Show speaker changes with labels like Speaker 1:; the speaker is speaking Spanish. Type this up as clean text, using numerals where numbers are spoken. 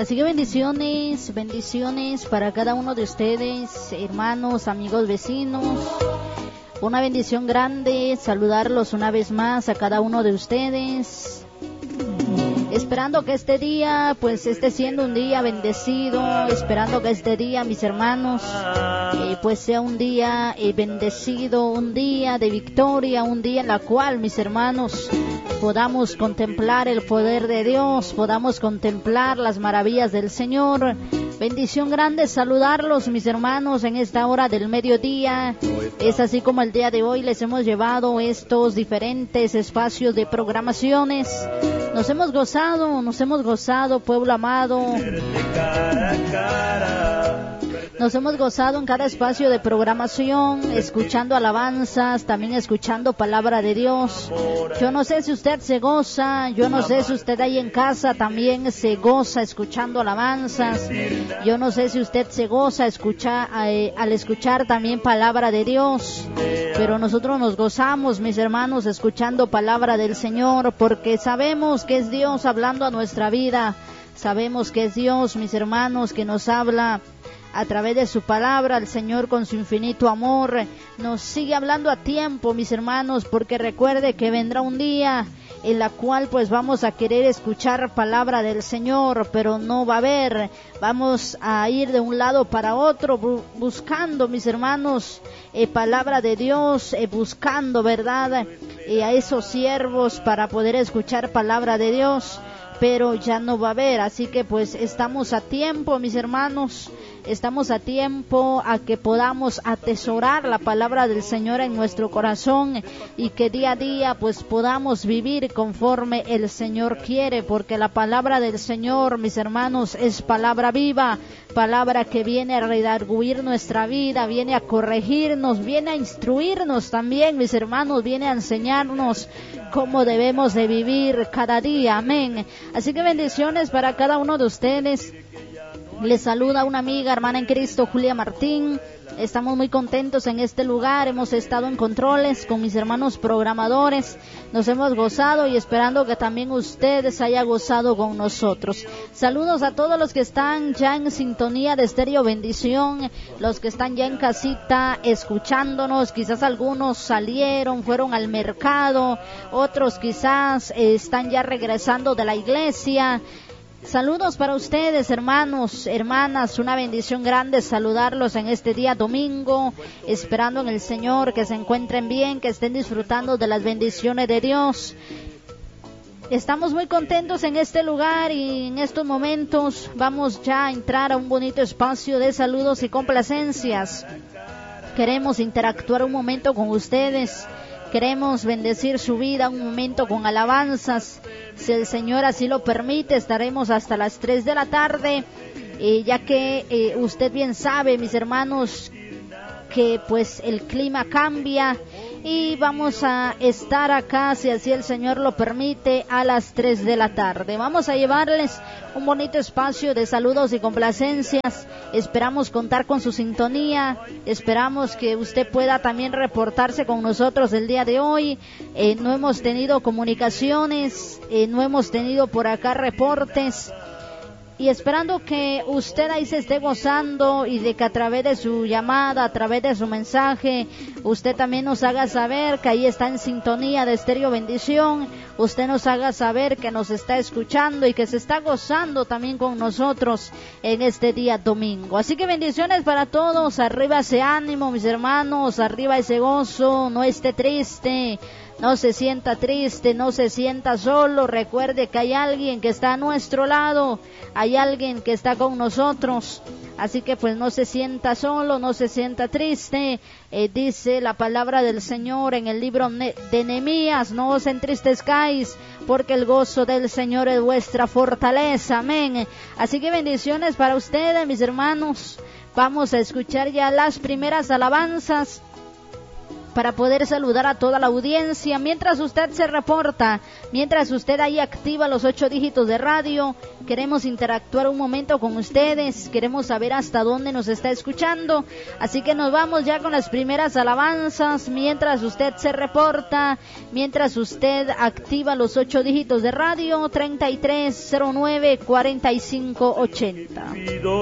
Speaker 1: Así que bendiciones, bendiciones para cada uno de ustedes, hermanos, amigos, vecinos. Una bendición grande, saludarlos una vez más a cada uno de ustedes. Esperando que este día pues esté siendo un día bendecido, esperando que este día, mis hermanos, pues sea un día bendecido, un día de victoria, un día en la cual, mis hermanos, podamos contemplar el poder de Dios, podamos contemplar las maravillas del Señor. Bendición grande saludarlos, mis hermanos, en esta hora del mediodía. Es así como el día de hoy les hemos llevado estos diferentes espacios de programaciones. Nos hemos gozado, pueblo amado. Nos hemos gozado en cada espacio de programación, escuchando alabanzas, también escuchando palabra de Dios. Yo no sé si usted se goza, yo no sé si usted ahí en casa también se goza escuchando alabanzas. Yo no sé si usted se goza al escuchar también palabra de Dios. Pero nosotros nos gozamos, mis hermanos, escuchando palabra del Señor, porque sabemos que es Dios hablando a nuestra vida. Sabemos que es Dios, mis hermanos, que nos habla a través de su palabra. El Señor, con su infinito amor, nos sigue hablando a tiempo, mis hermanos, porque recuerde que vendrá un día en la cual pues vamos a querer escuchar palabra del Señor, pero no va a haber. Vamos a ir de un lado para otro buscando, mis hermanos, palabra de Dios, buscando, verdad, a esos siervos para poder escuchar palabra de Dios, pero ya no va a haber. Así que pues estamos a tiempo, mis hermanos, estamos a tiempo a que podamos atesorar la palabra del Señor en nuestro corazón y que día a día pues podamos vivir conforme el Señor quiere, porque la palabra del Señor, mis hermanos, es palabra viva, palabra que viene a redarguir nuestra vida, viene a corregirnos, viene a instruirnos también, mis hermanos, viene a enseñarnos cómo debemos de vivir cada día. Amén. Así que bendiciones para cada uno de ustedes. Les saluda una amiga, hermana en Cristo, Julia Martín. Estamos muy contentos en este lugar. Hemos estado en controles con mis hermanos programadores. Nos hemos gozado y esperando que también ustedes haya gozado con nosotros. Saludos a todos los que están ya en sintonía de Estéreo Bendición, los que están ya en casita escuchándonos. Quizás algunos salieron, fueron al mercado, otros quizás están ya regresando de la iglesia. Saludos para ustedes, hermanos, hermanas, una bendición grande saludarlos en este día domingo, esperando en el Señor que se encuentren bien, que estén disfrutando de las bendiciones de Dios. Estamos muy contentos en este lugar y en estos momentos vamos ya a entrar a un bonito espacio de saludos y complacencias. Queremos interactuar un momento con ustedes. Queremos bendecir su vida un momento con alabanzas. Si el Señor así lo permite, estaremos hasta las 3 de la tarde, ya que usted bien sabe, mis hermanos, que pues el clima cambia y vamos a estar acá, si así el Señor lo permite, a las 3 de la tarde. Vamos a llevarles un bonito espacio de saludos y complacencias. Esperamos contar con su sintonía, esperamos que usted pueda también reportarse con nosotros el día de hoy. No hemos tenido comunicaciones, no hemos tenido por acá reportes. Y esperando que usted ahí se esté gozando y de que a través de su llamada, a través de su mensaje, usted también nos haga saber que ahí está en sintonía de Estéreo Bendición. Usted nos haga saber que nos está escuchando y que se está gozando también con nosotros en este día domingo. Así que bendiciones para todos. Arriba ese ánimo, mis hermanos. Arriba ese gozo. No esté triste. No se sienta triste, no se sienta solo. Recuerde que hay alguien que está a nuestro lado, hay alguien que está con nosotros. Así que pues no se sienta solo, no se sienta triste. Dice la palabra del Señor en el libro de Nehemías: no os entristezcáis, porque el gozo del Señor es vuestra fortaleza. Amén. Así que bendiciones para ustedes, mis hermanos. Vamos a escuchar ya las primeras alabanzas. para poder saludar a toda la audiencia. Mientras usted se reporta, mientras usted ahí activa los 8 dígitos de radio, queremos interactuar un momento con ustedes, queremos saber hasta dónde nos está escuchando, así que nos vamos ya con las primeras alabanzas. Mientras usted se reporta, mientras usted activa los 8 dígitos de radio, 3309-4580.